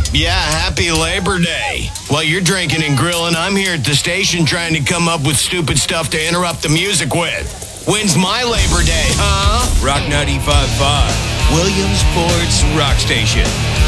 Yeah, happy Labor Day. While you're drinking and grilling, I'm here at the station trying to come up with stupid stuff to interrupt the music with. When's my Labor Day, huh? Rock 95.5, Williams Ford's Rock Station.